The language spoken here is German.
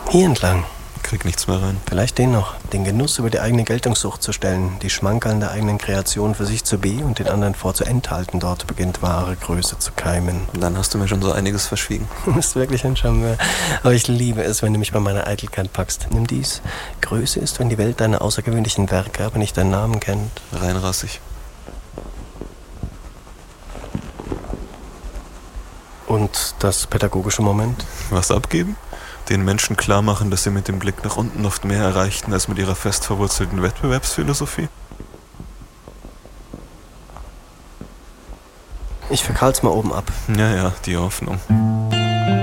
Hier entlang. Krieg nichts mehr rein. Vielleicht den noch. Den Genuss über die eigene Geltungssucht zu stellen, die Schmankerln der eigenen Kreation für sich zu und den anderen vorzuenthalten. Dort beginnt wahre Größe zu keimen. Dann hast du mir schon so einiges verschwiegen. Du bist wirklich ein Charmeur. Aber ich liebe es, wenn du mich bei meiner Eitelkeit packst. Nimm dies. Größe ist, wenn die Welt deine außergewöhnlichen Werke, aber nicht deinen Namen kennt. Reinrassig. Und das pädagogische Moment? Was abgeben? Den Menschen klar machen, dass sie mit dem Blick nach unten oft mehr erreichten als mit ihrer fest verwurzelten Wettbewerbsphilosophie? Ich verkahl's mal oben ab. Ja, die Hoffnung.